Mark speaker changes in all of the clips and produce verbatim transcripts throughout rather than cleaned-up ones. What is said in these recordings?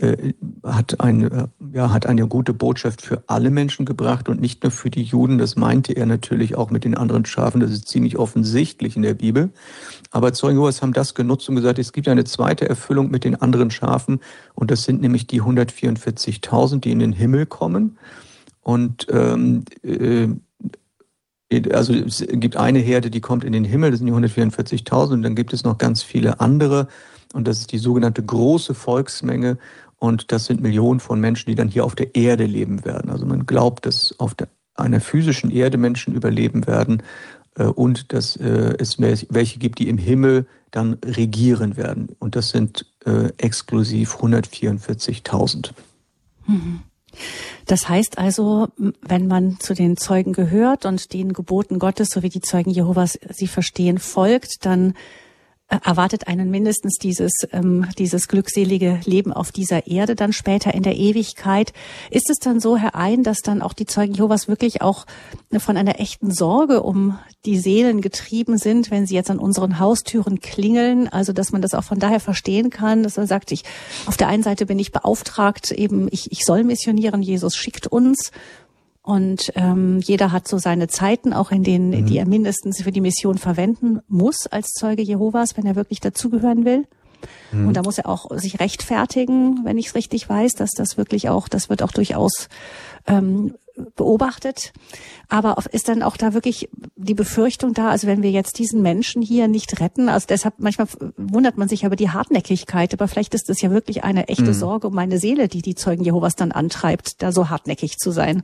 Speaker 1: äh, hat, eine, ja, hat eine gute Botschaft für alle Menschen gebracht und nicht nur für die Juden. Das meinte er natürlich auch mit den anderen Schafen. Das ist ziemlich offensichtlich in der Bibel. Aber Zeugen Jehovas haben das genutzt und gesagt, es gibt eine zweite Erfüllung mit den anderen Schafen. Und das sind nämlich die hundertvierundvierzigtausend, die in den Himmel kommen. Und ähm, äh, also es gibt eine Herde, die kommt in den Himmel, das sind die hundertvierundvierzigtausend. Und dann gibt es noch ganz viele andere. Und das ist die sogenannte große Volksmenge. Und das sind Millionen von Menschen, die dann hier auf der Erde leben werden. Also man glaubt, dass auf der, einer physischen Erde Menschen überleben werden äh, und dass äh, es welche gibt, die im Himmel dann regieren werden. Und das sind äh, exklusiv hundertvierundvierzigtausend.
Speaker 2: Mhm. Das heißt also, wenn man zu den Zeugen gehört und den Geboten Gottes, so wie die Zeugen Jehovas sie verstehen, folgt, dann erwartet einen mindestens dieses ähm, dieses glückselige Leben auf dieser Erde, dann später in der Ewigkeit. Ist es dann so, Herr Ein, dass dann auch die Zeugen Jehovas wirklich auch von einer echten Sorge um die Seelen getrieben sind, wenn sie jetzt an unseren Haustüren klingeln? Also, dass man das auch von daher verstehen kann, dass man sagt, ich auf der einen Seite bin ich beauftragt, eben ich ich soll missionieren, Jesus schickt uns. Und ähm, jeder hat so seine Zeiten, auch in denen, mhm. die er mindestens für die Mission verwenden muss als Zeuge Jehovas, wenn er wirklich dazugehören will. Mhm. Und da muss er auch sich rechtfertigen, wenn ich es richtig weiß, dass das wirklich auch, das wird auch durchaus ähm, beobachtet. Aber ist dann auch da wirklich die Befürchtung da, also wenn wir jetzt diesen Menschen hier nicht retten, also deshalb manchmal wundert man sich über die Hartnäckigkeit, aber vielleicht ist es ja wirklich eine echte mhm. Sorge um meine Seele, die die Zeugen Jehovas dann antreibt, da so hartnäckig zu sein.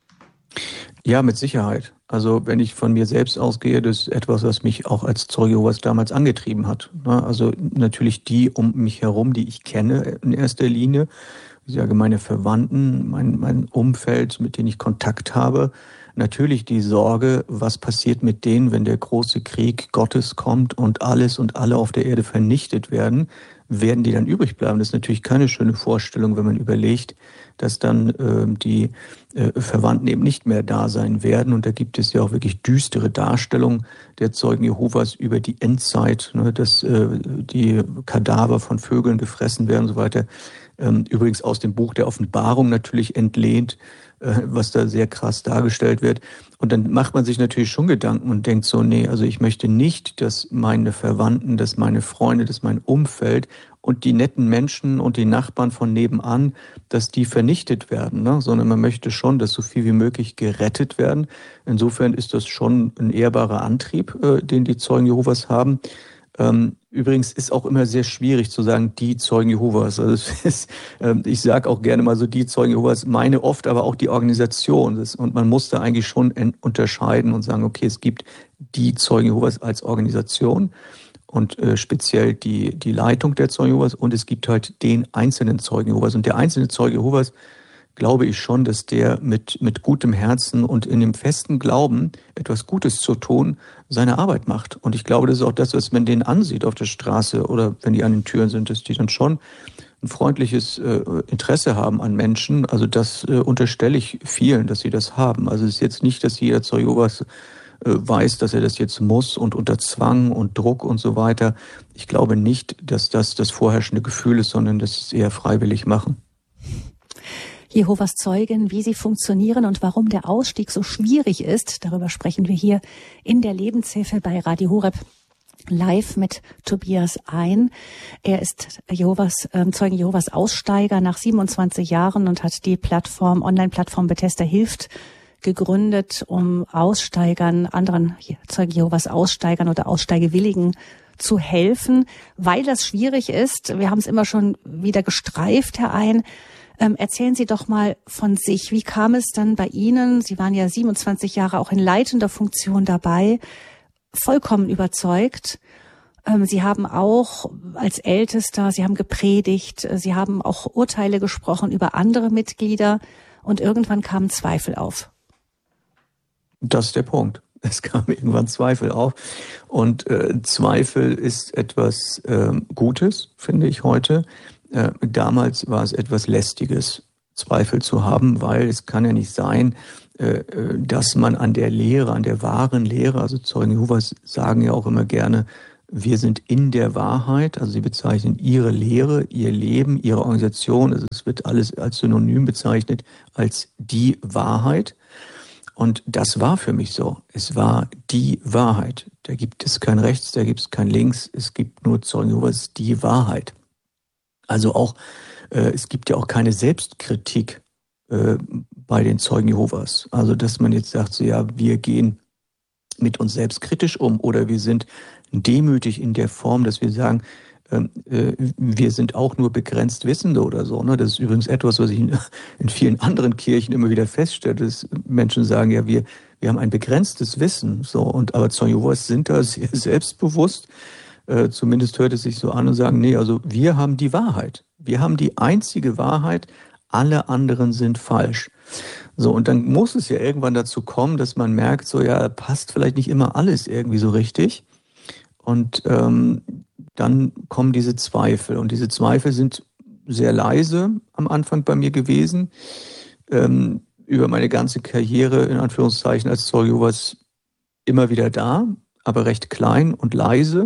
Speaker 1: Ja, mit Sicherheit. Also wenn ich von mir selbst ausgehe, das ist etwas, was mich auch als Zeuge Jehovas damals angetrieben hat. Also natürlich die um mich herum, die ich kenne in erster Linie. Ich sage meine Verwandten, mein, mein Umfeld, mit denen ich Kontakt habe. Natürlich die Sorge, was passiert mit denen, wenn der große Krieg Gottes kommt und alles und alle auf der Erde vernichtet werden. Werden die dann übrig bleiben? Das ist natürlich keine schöne Vorstellung, wenn man überlegt, dass dann äh, die äh, Verwandten eben nicht mehr da sein werden. Und da gibt es ja auch wirklich düstere Darstellungen der Zeugen Jehovas über die Endzeit, ne, dass äh, die Kadaver von Vögeln gefressen werden und so weiter. Ähm, übrigens aus dem Buch der Offenbarung natürlich entlehnt, äh, was da sehr krass dargestellt wird. Und dann macht man sich natürlich schon Gedanken und denkt so, nee, also ich möchte nicht, dass meine Verwandten, dass meine Freunde, dass mein Umfeld und die netten Menschen und die Nachbarn von nebenan, dass die vernichtet werden, ne? Sondern man möchte schon, dass so viel wie möglich gerettet werden. Insofern ist das schon ein ehrbarer Antrieb, äh, den die Zeugen Jehovas haben. Ähm, übrigens ist auch immer sehr schwierig zu sagen, die Zeugen Jehovas. Also es ist, ähm, ich sage auch gerne mal so, die Zeugen Jehovas, meine oft aber auch die Organisation. Das, und man muss da eigentlich schon unterscheiden und sagen, okay, es gibt die Zeugen Jehovas als Organisation und äh, speziell die, die Leitung der Zeugen Jehovas und es gibt halt den einzelnen Zeugen Jehovas. Und der einzelne Zeuge Jehovas, glaube ich schon, dass der mit, mit gutem Herzen und in dem festen Glauben, etwas Gutes zu tun, seine Arbeit macht. Und ich glaube, das ist auch das, was man denen ansieht auf der Straße oder wenn die an den Türen sind, dass die dann schon ein freundliches äh, Interesse haben an Menschen. Also das äh, unterstelle ich vielen, dass sie das haben. Also es ist jetzt nicht, dass jeder Zeuge Jehovas weiß, dass er das jetzt muss und unter Zwang und Druck und so weiter. Ich glaube nicht, dass das das vorherrschende Gefühl ist, sondern dass sie es eher freiwillig machen.
Speaker 2: Jehovas Zeugen, wie sie funktionieren und warum der Ausstieg so schwierig ist, darüber sprechen wir hier in der Lebenshilfe bei Radio Horeb live mit Tobias Ein. Er ist Jehovas, äh, Zeugen Jehovas Aussteiger nach siebenundzwanzig Jahren und hat die Plattform, Online-Plattform Bethesda hilft, gegründet, um Aussteigern, anderen Zeugen Jehovas Aussteigern oder Aussteigewilligen zu helfen, weil das schwierig ist. Wir haben es immer schon wieder gestreift, Herr Ein. Ähm, erzählen Sie doch mal von sich. Wie kam es dann bei Ihnen? Sie waren ja siebenundzwanzig Jahre auch in leitender Funktion dabei, vollkommen überzeugt. Ähm, Sie haben auch als Ältester, Sie haben gepredigt, Sie haben auch Urteile gesprochen über andere Mitglieder und irgendwann kamen Zweifel auf.
Speaker 1: Das ist der Punkt. Es kam irgendwann Zweifel auf. Und äh, Zweifel ist etwas äh, Gutes, finde ich heute. Äh, damals war es etwas Lästiges, Zweifel zu haben, weil es kann ja nicht sein, äh, dass man an der Lehre, an der wahren Lehre, also Zeugen Jehovas sagen ja auch immer gerne, wir sind in der Wahrheit, also sie bezeichnen ihre Lehre, ihr Leben, ihre Organisation, also es wird alles als Synonym bezeichnet, als die Wahrheit. Und das war für mich so. Es war die Wahrheit. Da gibt es kein Rechts, da gibt es kein Links, es gibt nur Zeugen Jehovas, die Wahrheit. Also auch, äh, es gibt ja auch keine Selbstkritik äh, bei den Zeugen Jehovas. Also dass man jetzt sagt, so ja, wir gehen mit uns selbst kritisch um oder wir sind demütig in der Form, dass wir sagen, äh, wir sind auch nur begrenzt Wissende oder so. Ne? Das ist übrigens etwas, was ich in, in vielen anderen Kirchen immer wieder feststelle, dass Menschen sagen, ja, wir, wir haben ein begrenztes Wissen. So, und aber Zeugen Jehovas sind da sehr selbstbewusst. Äh, zumindest hört es sich so an und sagen, nee, also wir haben die Wahrheit. Wir haben die einzige Wahrheit, alle anderen sind falsch. So, und dann muss es ja irgendwann dazu kommen, dass man merkt, so ja, passt vielleicht nicht immer alles irgendwie so richtig. Und ähm, dann kommen diese Zweifel. Und diese Zweifel sind sehr leise am Anfang bei mir gewesen. Ähm, über meine ganze Karriere, in Anführungszeichen, als Zeuge Jehovas immer wieder da, aber recht klein und leise.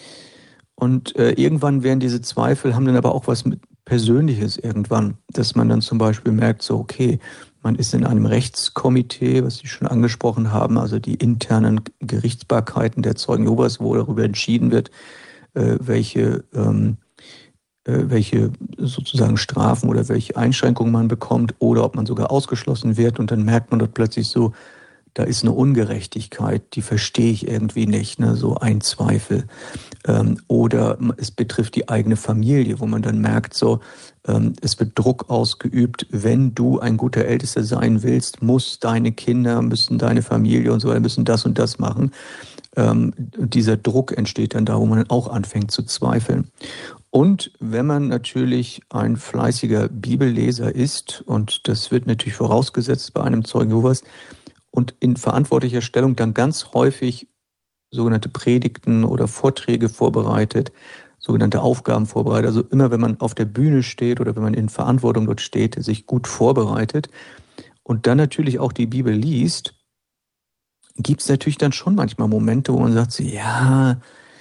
Speaker 1: Und äh, irgendwann werden diese Zweifel, haben dann aber auch was mit Persönliches irgendwann, dass man dann zum Beispiel merkt, so okay, man ist in einem Rechtskomitee, was Sie schon angesprochen haben, also die internen Gerichtsbarkeiten der Zeugen Jehovas, wo darüber entschieden wird, äh, welche, ähm, äh, welche sozusagen Strafen oder welche Einschränkungen man bekommt oder ob man sogar ausgeschlossen wird. Und dann merkt man dort plötzlich so, da ist eine Ungerechtigkeit, die verstehe ich irgendwie nicht, ne? So ein Zweifel. Ähm, oder es betrifft die eigene Familie, wo man dann merkt, so, ähm, es wird Druck ausgeübt, wenn du ein guter Ältester sein willst, muss deine Kinder, müssen deine Familie und so weiter, müssen das und das machen. Ähm, dieser Druck entsteht dann da, wo man dann auch anfängt zu zweifeln. Und wenn man natürlich ein fleißiger Bibelleser ist, und das wird natürlich vorausgesetzt bei einem Zeugen Jehovas, und in verantwortlicher Stellung dann ganz häufig sogenannte Predigten oder Vorträge vorbereitet, sogenannte Aufgaben vorbereitet. Also immer, wenn man auf der Bühne steht oder wenn man in Verantwortung dort steht, sich gut vorbereitet und dann natürlich auch die Bibel liest, gibt es natürlich dann schon manchmal Momente, wo man sagt, ja,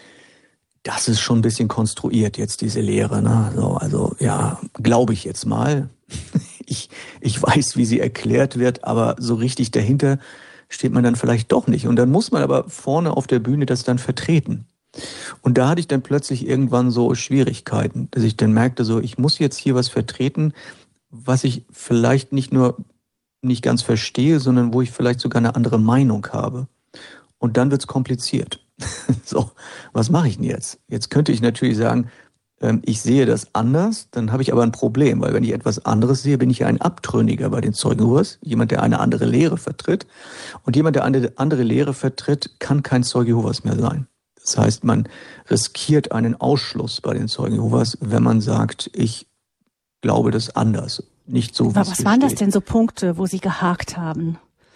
Speaker 1: das ist schon ein bisschen konstruiert jetzt, diese Lehre. Ne? So, also ja, glaube ich jetzt mal. Ich, ich weiß, wie sie erklärt wird, aber so richtig dahinter steht man dann vielleicht doch nicht. Und dann muss man aber vorne auf der Bühne das dann vertreten. Und da hatte ich dann plötzlich irgendwann so Schwierigkeiten, dass ich dann merkte, so ich muss jetzt hier was vertreten, was ich vielleicht nicht nur nicht ganz verstehe, sondern wo ich vielleicht sogar eine andere Meinung habe. Und dann wird's kompliziert. So, was mache ich denn jetzt? Jetzt könnte ich natürlich sagen, ich sehe das anders, dann habe ich aber ein Problem, weil wenn ich etwas anderes sehe, bin ich ja ein Abtrünniger bei den Zeugen Jehovas, jemand, der eine andere Lehre vertritt. Und jemand, der eine andere Lehre vertritt, kann kein Zeuge Jehovas mehr sein. Das heißt, man riskiert einen Ausschluss bei den Zeugen Jehovas, wenn man sagt, ich glaube das anders, nicht so, wie es hier steht.
Speaker 2: Was waren das denn so Punkte, wo Sie gehakt haben?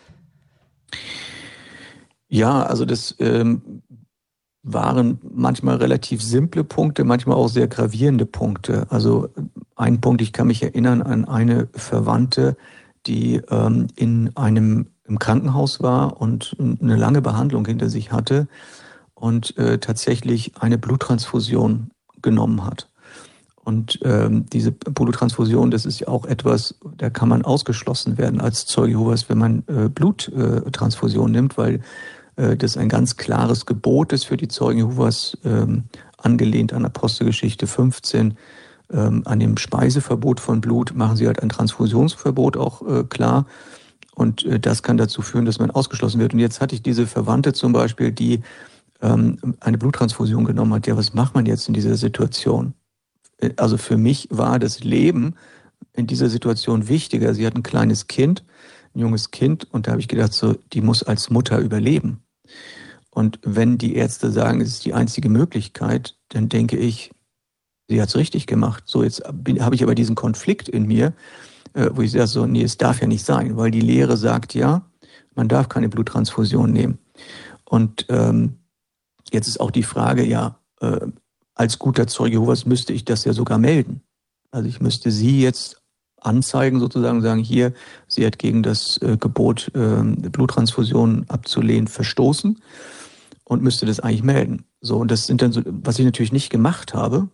Speaker 1: Ja, also das ähm, waren manchmal relativ simple Punkte, manchmal auch sehr gravierende Punkte. Also ein Punkt, ich kann mich erinnern an eine Verwandte, die ähm, in einem im Krankenhaus war und eine lange Behandlung hinter sich hatte und äh, tatsächlich eine Bluttransfusion genommen hat. Und ähm, diese Bluttransfusion, das ist ja auch etwas, da kann man ausgeschlossen werden als Zeuge Jehovas, wenn man äh, Bluttransfusion nimmt, weil das ein ganz klares Gebot ist für die Zeugen Jehovas, ähm, angelehnt an Apostelgeschichte fünfzehn, ähm, an dem Speiseverbot von Blut, machen sie halt ein Transfusionsverbot auch äh, klar. Und äh, das kann dazu führen, dass man ausgeschlossen wird. Und jetzt hatte ich diese Verwandte zum Beispiel, die ähm, eine Bluttransfusion genommen hat. Ja, was macht man jetzt in dieser Situation? Also für mich war das Leben in dieser Situation wichtiger. Sie hat ein kleines Kind, ein junges Kind, und da habe ich gedacht, so, die muss als Mutter überleben. Und wenn die Ärzte sagen, es ist die einzige Möglichkeit, dann denke ich, sie hat es richtig gemacht. So, jetzt habe ich aber diesen Konflikt in mir, äh, wo ich sage, so, nee, es darf ja nicht sein, weil die Lehre sagt ja, man darf keine Bluttransfusion nehmen. Und ähm, jetzt ist auch die Frage, ja, äh, als guter Zeuge Jehovas müsste ich das ja sogar melden. Also ich müsste sie jetzt anzeigen sozusagen, sagen, hier, sie hat gegen das äh, Gebot, äh, Bluttransfusion abzulehnen, verstoßen und müsste das eigentlich melden. So, und das sind dann so, was ich natürlich nicht gemacht habe.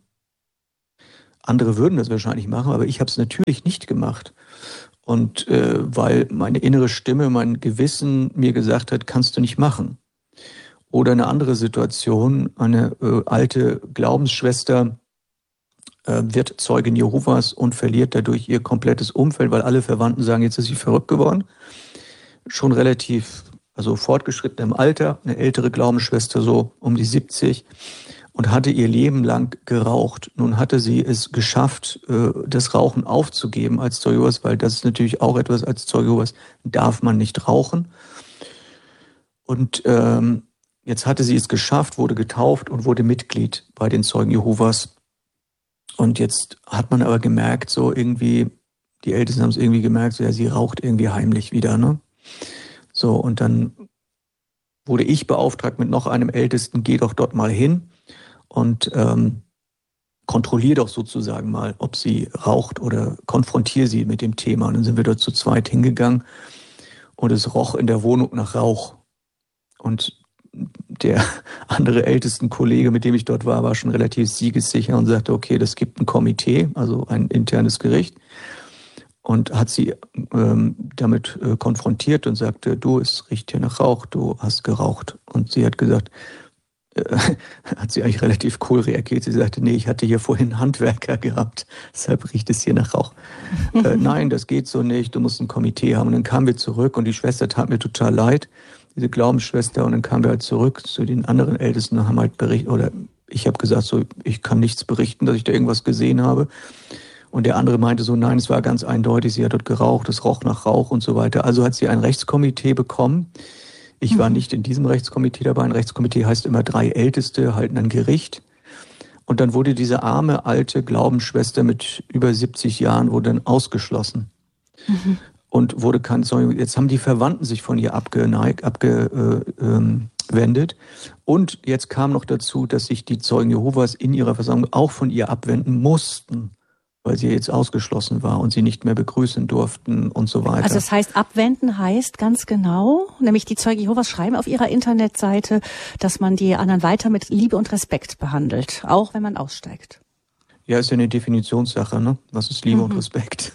Speaker 1: Andere würden das wahrscheinlich machen, aber ich habe es natürlich nicht gemacht. Und äh, weil meine innere Stimme, mein Gewissen mir gesagt hat, kannst du nicht machen. Oder eine andere Situation, eine äh, alte Glaubensschwester äh, wird Zeugin Jehovas und verliert dadurch ihr komplettes Umfeld, weil alle Verwandten sagen, jetzt ist sie verrückt geworden. Schon relativ, also fortgeschritten im Alter, eine ältere Glaubensschwester, so um die siebzig, und hatte ihr Leben lang geraucht. Nun hatte sie es geschafft, das Rauchen aufzugeben als Zeuge Jehovas, weil das ist natürlich auch etwas, als Zeuge Jehovas darf man nicht rauchen. Und ähm, jetzt hatte sie es geschafft, wurde getauft und wurde Mitglied bei den Zeugen Jehovas. Und jetzt hat man aber gemerkt, so irgendwie, die Ältesten haben es irgendwie gemerkt, so ja, sie raucht irgendwie heimlich wieder, ne? So, und dann wurde ich beauftragt mit noch einem Ältesten, geh doch dort mal hin und ähm, kontrollier doch sozusagen mal, ob sie raucht oder konfrontier sie mit dem Thema. Und dann sind wir dort zu zweit hingegangen und es roch in der Wohnung nach Rauch. Und der andere ältesten Kollege, mit dem ich dort war, war schon relativ siegessicher und sagte, okay, das gibt ein Komitee, also ein internes Gericht. Und hat sie ähm, damit äh, konfrontiert und sagte, du, es riecht hier nach Rauch, du hast geraucht. Und sie hat gesagt, äh, hat sie eigentlich relativ cool reagiert. Sie sagte, nee, ich hatte hier vorhin einen Handwerker gehabt, deshalb riecht es hier nach Rauch. äh, nein, das geht so nicht, du musst ein Komitee haben. Und dann kamen wir zurück und die Schwester tat mir total leid, diese Glaubensschwester. Und dann kamen wir halt zurück zu den anderen Ältesten und haben halt berichtet, oder ich habe gesagt, so, ich kann nichts berichten, dass ich da irgendwas gesehen habe. Und der andere meinte so, nein, es war ganz eindeutig, sie hat dort geraucht, es roch nach Rauch und so weiter. Also hat sie ein Rechtskomitee bekommen. Ich war nicht in diesem Rechtskomitee dabei. Ein Rechtskomitee heißt immer, drei Älteste halten ein Gericht. Und dann wurde diese arme, alte Glaubensschwester mit über siebzig Jahren wurde dann ausgeschlossen. Mhm. Und wurde kein Zeuge. Jetzt haben die Verwandten sich von ihr abgeneigt, abgewendet. Und jetzt kam noch dazu, dass sich die Zeugen Jehovas in ihrer Versammlung auch von ihr abwenden mussten, weil sie jetzt ausgeschlossen war und sie nicht mehr begrüßen durften und so weiter.
Speaker 2: Also das heißt, abwenden heißt ganz genau, nämlich die Zeugen Jehovas schreiben auf ihrer Internetseite, dass man die anderen weiter mit Liebe und Respekt behandelt, auch wenn man aussteigt.
Speaker 1: Ja, ist ja eine Definitionssache, ne? Was ist Liebe mhm. und Respekt?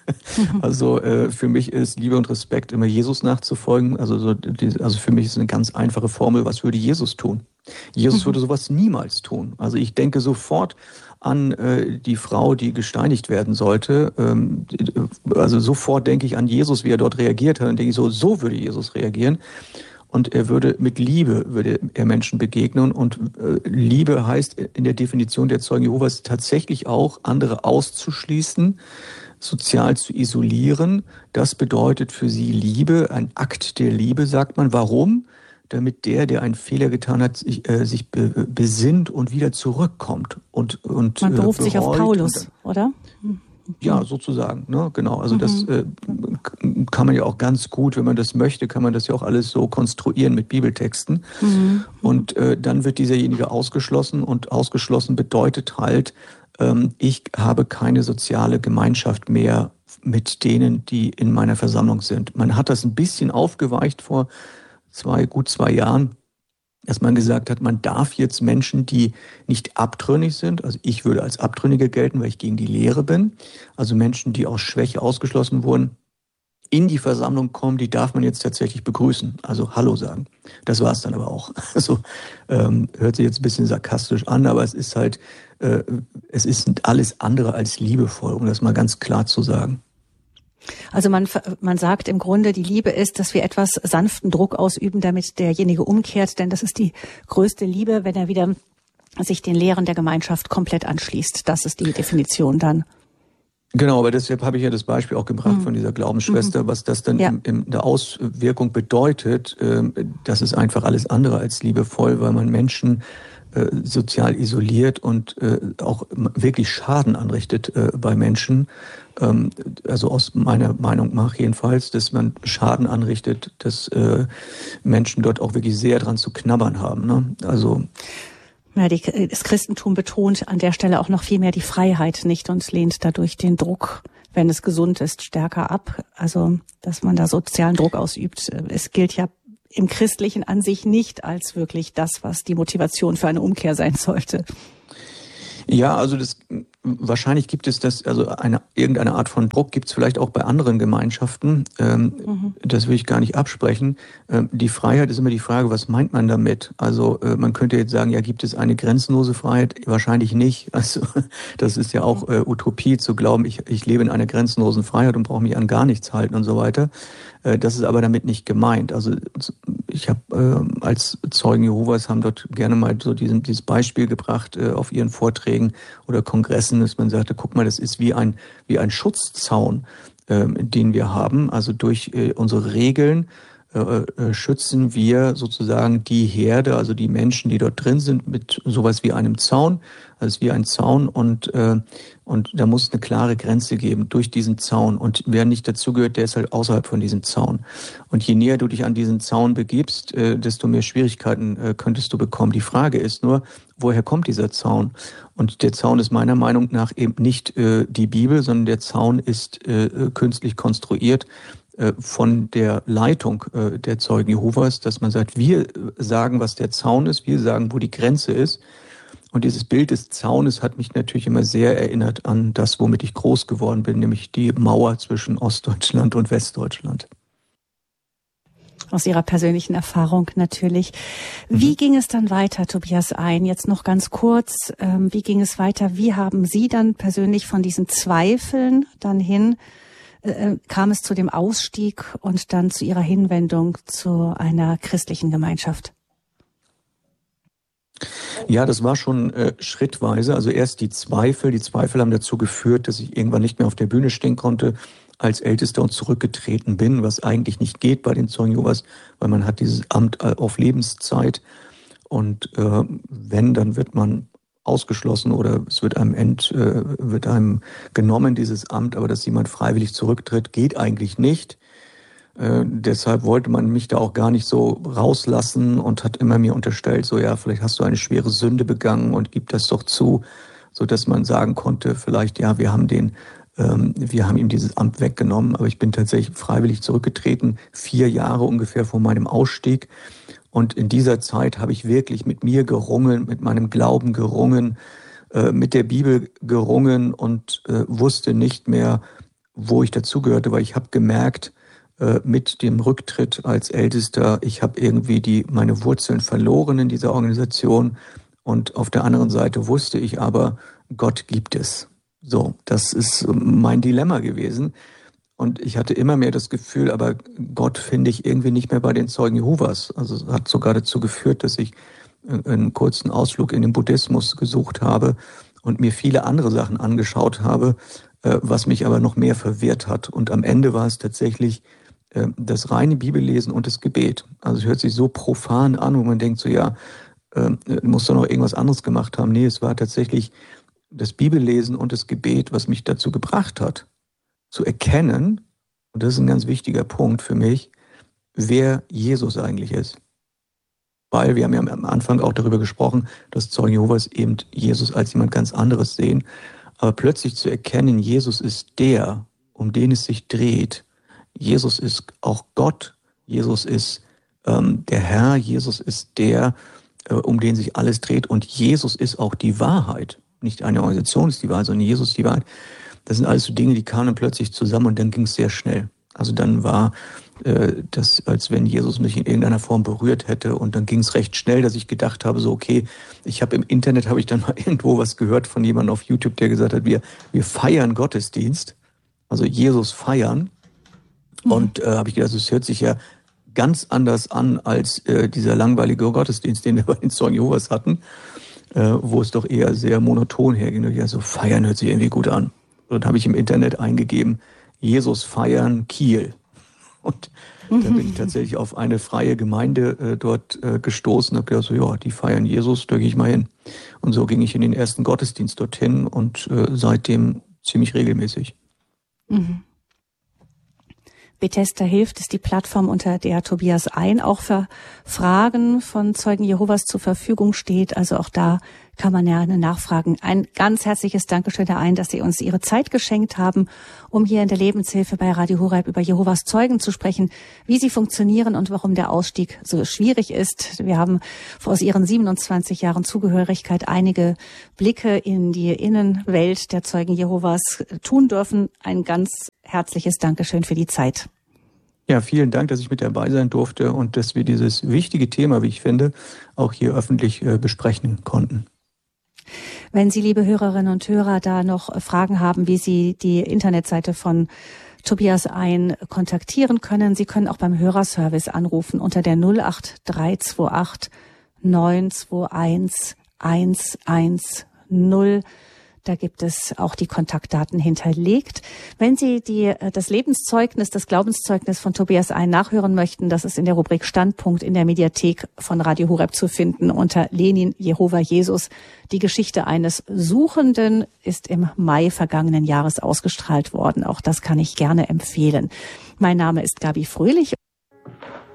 Speaker 1: Also äh, für mich ist Liebe und Respekt immer Jesus nachzufolgen. Also, so, die, also für mich ist eine ganz einfache Formel, was würde Jesus tun? Jesus mhm. würde sowas niemals tun. Also ich denke sofort an äh, die Frau, die gesteinigt werden sollte. Ähm, also sofort denke ich an Jesus, wie er dort reagiert hat. Und denke ich so, so würde Jesus reagieren. Und er würde mit Liebe, würde er Menschen begegnen. Und äh, Liebe heißt in der Definition der Zeugen Jehovas tatsächlich auch, andere auszuschließen, sozial zu isolieren. Das bedeutet für sie Liebe, ein Akt der Liebe, sagt man. Warum? Damit der, der einen Fehler getan hat, sich, äh, sich be- besinnt und wieder zurückkommt. Und, und,
Speaker 2: man beruft äh, sich auf Paulus, dann, oder?
Speaker 1: Ja, sozusagen, ne, genau. Also mhm. das äh, kann man ja auch ganz gut, wenn man das möchte, kann man das ja auch alles so konstruieren mit Bibeltexten. Mhm. Und äh, dann wird dieserjenige ausgeschlossen und ausgeschlossen bedeutet halt, ähm, ich habe keine soziale Gemeinschaft mehr mit denen, die in meiner Versammlung sind. Man hat das ein bisschen aufgeweicht vor zwei, gut zwei Jahren, dass man gesagt hat, man darf jetzt Menschen, die nicht abtrünnig sind, also ich würde als Abtrünnige gelten, weil ich gegen die Lehre bin, also Menschen, die aus Schwäche ausgeschlossen wurden, in die Versammlung kommen, die darf man jetzt tatsächlich begrüßen, also Hallo sagen. Das war es dann aber auch. Also ähm, hört sich jetzt ein bisschen sarkastisch an, aber es ist halt, äh, es ist alles andere als liebevoll, um das mal ganz klar zu sagen.
Speaker 2: Also man, man sagt im Grunde, die Liebe ist, dass wir etwas sanften Druck ausüben, damit derjenige umkehrt, denn das ist die größte Liebe, wenn er wieder sich den Lehren der Gemeinschaft komplett anschließt. Das ist die Definition dann.
Speaker 1: Genau, aber deshalb habe ich ja das Beispiel auch gebracht mhm. von dieser Glaubensschwester, mhm. was das dann ja. in, in der Auswirkung bedeutet. Äh, das ist einfach alles andere als liebevoll, weil man Menschen äh, sozial isoliert und äh, auch wirklich Schaden anrichtet äh, bei Menschen. Ähm, also aus meiner Meinung nach jedenfalls, dass man Schaden anrichtet, dass äh, Menschen dort auch wirklich sehr dran zu knabbern haben. Ne? Also
Speaker 2: Ja, die, das Christentum betont an der Stelle auch noch viel mehr die Freiheit nicht und lehnt dadurch den Druck, wenn es gesund ist, stärker ab. Also, dass man da sozialen Druck ausübt. Es gilt ja im Christlichen an sich nicht als wirklich das, was die Motivation für eine Umkehr sein sollte.
Speaker 1: Ja, also das wahrscheinlich gibt es das, also eine irgendeine Art von Druck gibt es vielleicht auch bei anderen Gemeinschaften. Ähm, mhm. Das will ich gar nicht absprechen. Ähm, die Freiheit ist immer die Frage, was meint man damit? Also äh, man könnte jetzt sagen, ja, gibt es eine grenzenlose Freiheit? Wahrscheinlich nicht. Also das ist ja auch äh, Utopie zu glauben, ich, ich lebe in einer grenzenlosen Freiheit und brauche mich an gar nichts halten und so weiter. Äh, das ist aber damit nicht gemeint. Also ich habe äh, als Zeugen Jehovas haben dort gerne mal so diesen, dieses Beispiel gebracht äh, auf ihren Vorträgen oder Kongressen, dass man sagte, guck mal, das ist wie ein wie ein Schutzzaun, äh, den wir haben. Also durch äh, unsere Regeln äh, äh, schützen wir sozusagen die Herde, also die Menschen, die dort drin sind, mit sowas wie einem Zaun. Also wie ein Zaun und äh, und da muss eine klare Grenze geben durch diesen Zaun. Und wer nicht dazugehört, der ist halt außerhalb von diesem Zaun. Und je näher du dich an diesen Zaun begibst, äh, desto mehr Schwierigkeiten äh, könntest du bekommen. Die Frage ist nur, woher kommt dieser Zaun? Und der Zaun ist meiner Meinung nach eben nicht äh, die Bibel, sondern der Zaun ist äh, künstlich konstruiert äh, von der Leitung äh, der Zeugen Jehovas, dass man sagt, wir sagen, was der Zaun ist, wir sagen, wo die Grenze ist. Und dieses Bild des Zaunes hat mich natürlich immer sehr erinnert an das, womit ich groß geworden bin, nämlich die Mauer zwischen Ostdeutschland und Westdeutschland.
Speaker 2: Aus Ihrer persönlichen Erfahrung natürlich. Wie mhm. ging es dann weiter, Tobias Ein? Jetzt noch ganz kurz, ähm, wie ging es weiter? Wie haben Sie dann persönlich von diesen Zweifeln dann hin, äh, kam es zu dem Ausstieg und dann zu Ihrer Hinwendung zu einer christlichen Gemeinschaft?
Speaker 1: Ja, das war schon äh, schrittweise. Also erst die Zweifel. Die Zweifel haben dazu geführt, dass ich irgendwann nicht mehr auf der Bühne stehen konnte, als Ältester und zurückgetreten bin, was eigentlich nicht geht bei den Zeugen Jehovas, weil man hat dieses Amt auf Lebenszeit. Und äh, wenn, dann wird man ausgeschlossen oder es wird einem ent, äh, wird einem genommen, dieses Amt. Aber dass jemand freiwillig zurücktritt, geht eigentlich nicht. Äh, deshalb wollte man mich da auch gar nicht so rauslassen und hat immer mir unterstellt, so ja, vielleicht hast du eine schwere Sünde begangen und gib das doch zu, so dass man sagen konnte, vielleicht ja, wir haben den, ähm, wir haben ihm dieses Amt weggenommen, aber ich bin tatsächlich freiwillig zurückgetreten, vier Jahre ungefähr vor meinem Ausstieg. Und in dieser Zeit habe ich wirklich mit mir gerungen, mit meinem Glauben gerungen, äh, mit der Bibel gerungen und äh, wusste nicht mehr, wo ich dazugehörte, weil ich habe gemerkt, mit dem Rücktritt als Ältester, ich habe irgendwie die meine Wurzeln verloren in dieser Organisation und auf der anderen Seite wusste ich aber, Gott gibt es. So, das ist mein Dilemma gewesen und ich hatte immer mehr das Gefühl, aber Gott finde ich irgendwie nicht mehr bei den Zeugen Jehovas. Also es hat sogar dazu geführt, dass ich einen kurzen Ausflug in den Buddhismus gesucht habe und mir viele andere Sachen angeschaut habe, was mich aber noch mehr verwirrt hat. Und am Ende war es tatsächlich das reine Bibellesen und das Gebet. Also es hört sich so profan an, wo man denkt so, ja, äh, muss doch noch irgendwas anderes gemacht haben. Nee, es war tatsächlich das Bibellesen und das Gebet, was mich dazu gebracht hat, zu erkennen, und das ist ein ganz wichtiger Punkt für mich, wer Jesus eigentlich ist. Weil wir haben ja am Anfang auch darüber gesprochen, dass Zeugen Jehovas eben Jesus als jemand ganz anderes sehen. Aber plötzlich zu erkennen, Jesus ist der, um den es sich dreht. Jesus ist auch Gott, Jesus ist ähm, der Herr, Jesus ist der, äh, um den sich alles dreht und Jesus ist auch die Wahrheit. Nicht eine Organisation ist die Wahrheit, sondern Jesus ist die Wahrheit. Das sind alles so Dinge, die kamen plötzlich zusammen und dann ging es sehr schnell. Also dann war äh, das, als wenn Jesus mich in irgendeiner Form berührt hätte und dann ging es recht schnell, dass ich gedacht habe, so okay, ich habe im Internet, habe ich dann mal irgendwo was gehört von jemandem auf YouTube, der gesagt hat, wir, wir feiern Gottesdienst, also Jesus feiern. Und äh, habe ich gedacht, das hört sich ja ganz anders an als äh, dieser langweilige Gottesdienst, den wir bei den Zeugen Jehovas hatten, äh, wo es doch eher sehr monoton herging. Und ja, so feiern hört sich irgendwie gut an. Und dann habe ich im Internet eingegeben, Jesus feiern Kiel. Und dann bin ich tatsächlich auf eine freie Gemeinde äh, dort äh, gestoßen und habe gedacht, so ja, die feiern Jesus, da gehe ich mal hin. Und so ging ich in den ersten Gottesdienst dorthin und äh, seitdem ziemlich regelmäßig.
Speaker 2: Mhm. Bethesda hilft ist die Plattform, unter der Tobias Ein auch für Fragen von Zeugen Jehovas zur Verfügung steht. Also auch da kann man ja nachfragen. Ein ganz herzliches Dankeschön, Herr Ein, dass Sie uns Ihre Zeit geschenkt haben, um hier in der Lebenshilfe bei Radio Horeb über Jehovas Zeugen zu sprechen, wie sie funktionieren und warum der Ausstieg so schwierig ist. Wir haben aus Ihren siebenundzwanzig Jahren Zugehörigkeit einige Blicke in die Innenwelt der Zeugen Jehovas tun dürfen. Ein ganz herzliches Dankeschön für die Zeit.
Speaker 1: Ja, vielen Dank, dass ich mit dabei sein durfte und dass wir dieses wichtige Thema, wie ich finde, auch hier öffentlich äh, besprechen konnten.
Speaker 2: Wenn Sie, liebe Hörerinnen und Hörer, da noch Fragen haben, wie Sie die Internetseite von Tobias Ein kontaktieren können, Sie können auch beim Hörerservice anrufen unter der null acht drei zwei acht neun zwei eins eins eins null. Da gibt es auch die Kontaktdaten hinterlegt. Wenn Sie die, das Lebenszeugnis, das Glaubenszeugnis von Tobias Ein nachhören möchten, das ist in der Rubrik Standpunkt in der Mediathek von Radio Horeb zu finden unter Lenin, Jehova, Jesus. Die Geschichte eines Suchenden ist im Mai vergangenen Jahres ausgestrahlt worden. Auch das kann ich gerne empfehlen. Mein Name ist Gabi Fröhlich